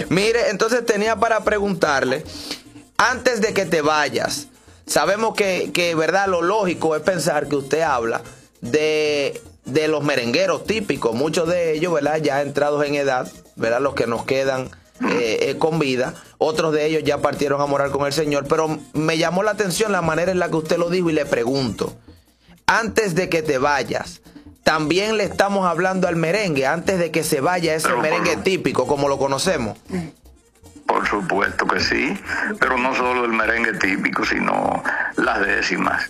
Mire, entonces tenía para preguntarle, antes de que te vayas, sabemos que verdad, lo lógico es pensar que usted habla de los merengueros típicos, muchos de ellos, ¿verdad?, ya entrados en edad, ¿verdad?, los que nos quedan con vida, otros de ellos ya partieron a morar con el Señor, pero me llamó la atención la manera en la que usted lo dijo y le pregunto, antes de que te vayas, también le estamos hablando al merengue, antes de que se vaya ese merengue típico como lo conocemos. Por supuesto que sí, pero no solo el merengue típico, sino las décimas,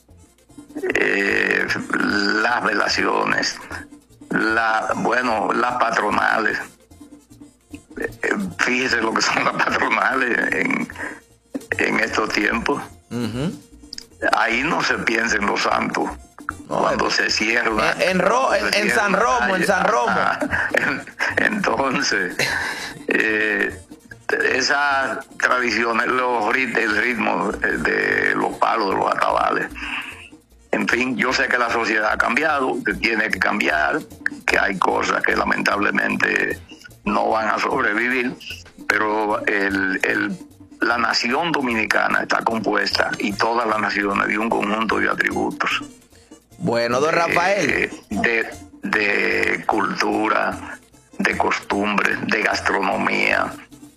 las velaciones, las patronales. Fíjese lo que son las patronales en estos tiempos. Ahí no se piensa en los santos. Cuando se cierra en San Romo, en San Romo. Entonces, esas tradiciones, el ritmo de los palos, de los atabales. En fin, yo sé que la sociedad ha cambiado, que tiene que cambiar, que hay cosas que lamentablemente no van a sobrevivir, pero la nación dominicana está compuesta, y todas las naciones, de un conjunto de atributos. Bueno, don Rafael. De cultura, de costumbres, de gastronomía,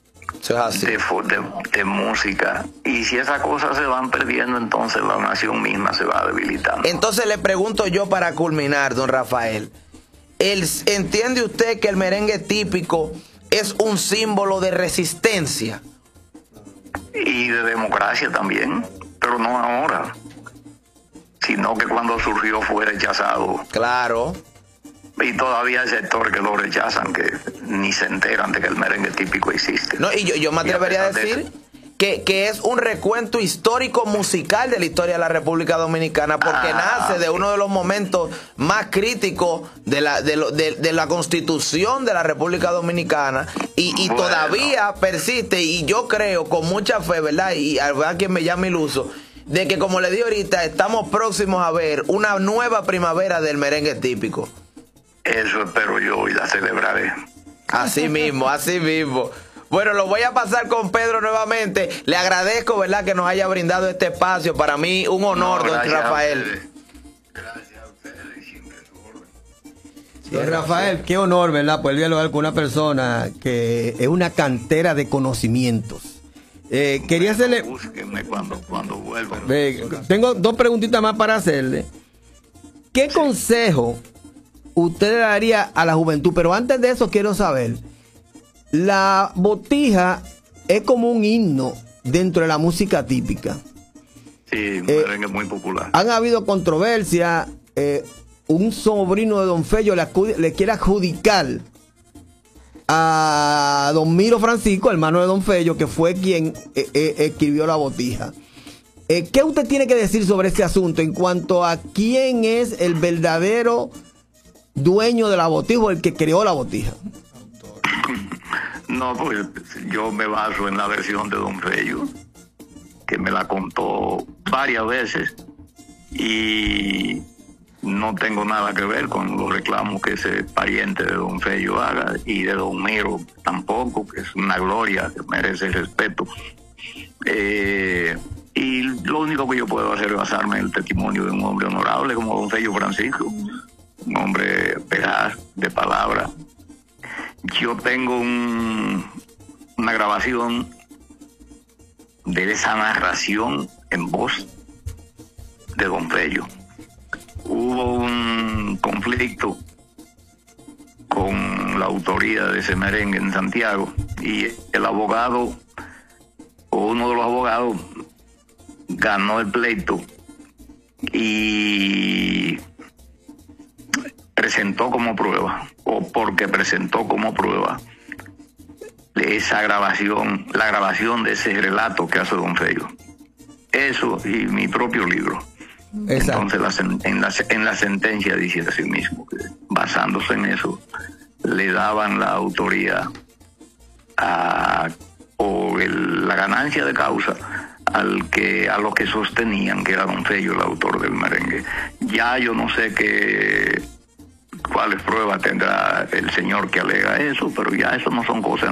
de música. Y si esas cosas se van perdiendo, entonces la nación misma se va debilitando. Entonces le pregunto yo para culminar, don Rafael. ¿Entiende usted que el merengue típico es un símbolo de resistencia? Y de democracia también, pero no ahora, sino que cuando surgió fue rechazado. Claro. Y todavía hay sectores que lo rechazan, que ni se enteran de que el merengue típico existe. No, y yo me atrevería a decir que es un recuento histórico musical de la historia de la República Dominicana, porque nace de uno de los momentos más críticos de la Constitución de la República Dominicana, y bueno, todavía persiste, y yo creo con mucha fe, ¿verdad?, y a quien me llame iluso, de que, como le dije ahorita, estamos próximos a ver una nueva primavera del merengue típico. Eso espero yo y la celebraré. Así mismo, así mismo. Bueno, lo voy a pasar con Pedro nuevamente. Le agradezco, ¿verdad?, que nos haya brindado este espacio. Para mí, un honor, don Rafael. Gracias a ustedes, siempre a su orden. Don Rafael, qué honor, ¿verdad?, poder dialogar con una persona que es una cantera de conocimientos. Quería hacerle... Búsquenme cuando vuelvan. Tengo dos preguntitas más para hacerle. ¿Qué consejo usted le daría a la juventud? Pero antes de eso quiero saber, la botija es como un himno dentro de la música típica. Sí, un merengue muy popular. Han habido controversias. Un sobrino de Don Fello le quiere adjudicar a Don Miro Francisco, hermano de Don Fello, que fue quien escribió la botija. ¿Qué usted tiene que decir sobre este asunto en cuanto a quién es el verdadero dueño de la botija o el que creó la botija? No, pues yo me baso en la versión de Don Fello, que me la contó varias veces, y no tengo nada que ver con los reclamos que ese pariente de Don Fello haga, y de Don Miro tampoco, que es una gloria que merece respeto. Y lo único que yo puedo hacer es basarme en el testimonio de un hombre honorable como Don Fello Francisco, un hombre veraz, de palabra. Yo tengo una grabación de esa narración en voz de Don Fello. Hubo un conflicto con la autoría de ese merengue en Santiago, y el abogado, o uno de los abogados, ganó el pleito y presentó como prueba, o porque presentó como prueba, esa grabación, la grabación de ese relato que hace Don Fello. Eso y mi propio libro. Exacto. Entonces en la sentencia dice así mismo, que basándose en eso, le daban la autoría la ganancia de causa a los que sostenían que era Don Fello el autor del merengue. Ya yo no sé cuáles pruebas tendrá el señor que alega eso, pero ya eso no son cosas